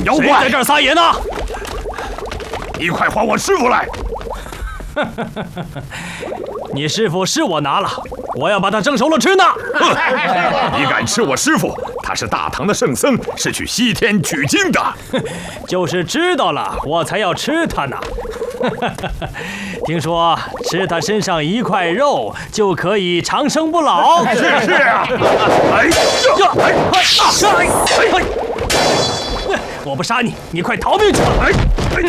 妖怪， 谁在这儿撒野呢？ 你快还我师傅来！ 你师傅是我拿了，我要把他蒸熟了吃呢。 你敢吃我师傅？他是大唐的圣僧，是去西天取经的。 就是知道了，我才要吃他呢。听说吃他身上一块肉就可以长生不老。 是啊！哎呀！ 我不杀你，你快逃命去吧！